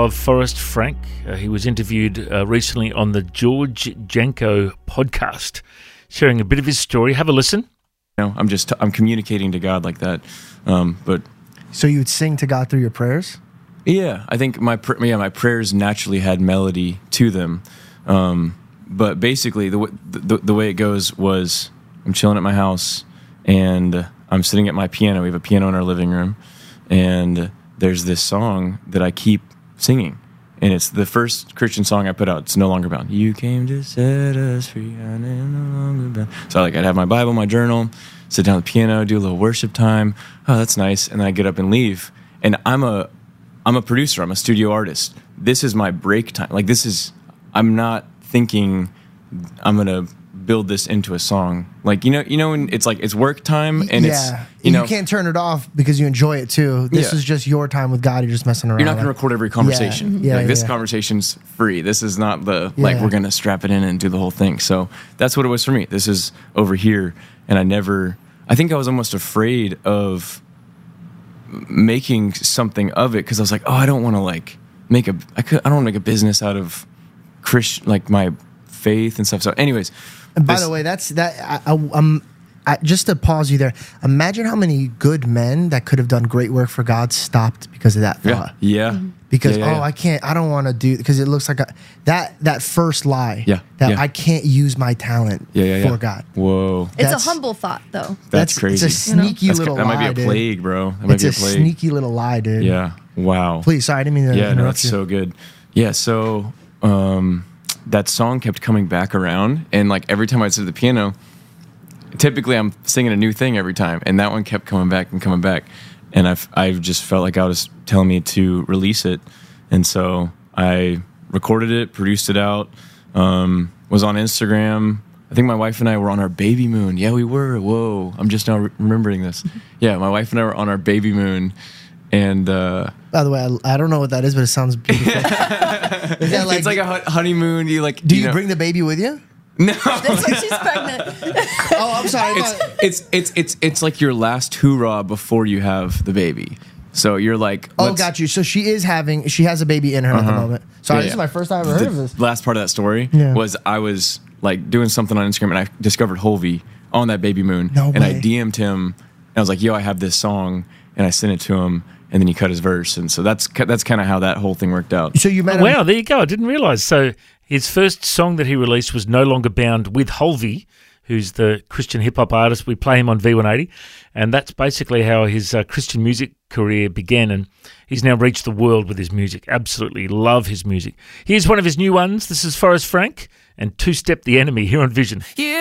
of Forrest Frank. He was interviewed recently on the George Janko podcast, sharing a bit of his story. Have a listen. I'm communicating to God like that. But so you would sing to God through your prayers? Yeah, I think my prayers naturally had melody to them. But basically, the way it goes was I'm chilling at my house and I'm sitting at my piano. We have a piano in our living room, and there's this song that I keep singing, and it's the first Christian song I put out. It's No Longer Bound. You came to set us free, I am no longer bound. So I'd have my Bible, my journal, sit down at the piano, do a little worship time. Oh, that's nice. And then I get up and leave. And I'm a producer. I'm a studio artist. This is my break time. I'm not thinking I'm gonna build this into a song. When it's work time and it's you can't turn it off because you enjoy it too. This is just your time with God. You're just messing around. You're not gonna record every conversation. This conversation's free. This is not we're gonna strap it in and do the whole thing. So that's what it was for me. This is over here, and I think I was almost afraid of making something of it because I was like, oh, I don't want to I don't want to make a business out of Christian, my faith and stuff. So anyways, and by the way, just to pause you there, imagine how many good men that could have done great work for God stopped because of that thought. Because I don't want to do, because it looks like that first lie I can't use my talent for God. Whoa, it's a humble thought though. That's crazy. It's a sneaky little lie. That might be a plague, bro. It's a sneaky little lie, dude. Yeah. Wow. Please, sorry, I didn't mean to interrupt no, that's so good. Yeah. So that song kept coming back around, and every time I'd sit at the piano, typically I'm singing a new thing every time, and that one kept coming back and coming back, and I've just felt like God was telling me to release it, and so I recorded it, produced it out, was on Instagram. I think my wife and I were on our baby moon. Yeah, we were. Whoa, I'm just now remembering this. Yeah, my wife and I were on our baby moon, and by the way, I don't know what that is, but it sounds beautiful. It's like a honeymoon. Do you bring the baby with you? No, that's like she's pregnant. Oh, I'm sorry. It's like your last hoorah before you have the baby. So you're like, got you. So she has a baby in her at the moment. Sorry, this is my first time I've ever heard of this. Last part of that story was I was doing something on Instagram, and I discovered Holvey on that baby moon, and I DM'd him, and I was like, yo, I have this song, and I sent it to him. And then he cut his verse, and so that's kind of how that whole thing worked out. So you met him. Wow, there you go. I didn't realize. So his first song that he released was No Longer Bound with Holvey, who's the Christian hip-hop artist. We play him on V180, and that's basically how his Christian music career began, and he's now reached the world with his music. Absolutely love his music. Here's one of his new ones. This is Forrest Frank and Two Step the Enemy here on Vision. You